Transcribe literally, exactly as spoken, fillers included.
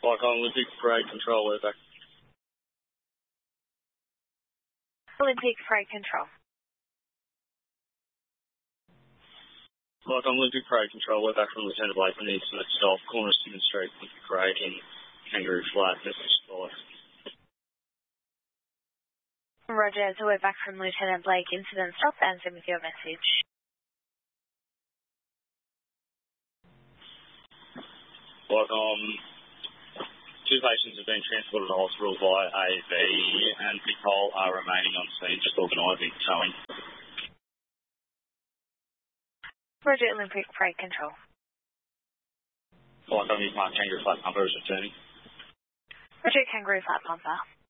Like on Olympic Parade Control, we're back. Olympic Parade Control. Like on Olympic Parade Control, we're back from Lieutenant Blake and East Smith Golf, corner of Stephen Street, Olympic Parade in Kangaroo Flat, message follows. Roger, so we're back from Lieutenant Blake, incident stop, and send with your message. Like um, two patients have been transported to hospital by A V and Nicole are remaining on scene, just organising towing. Roger, Olympic Parade Control. Like on Mark Kangaroo Flat Pumper is returning. Roger, Kangaroo Flat Pumper.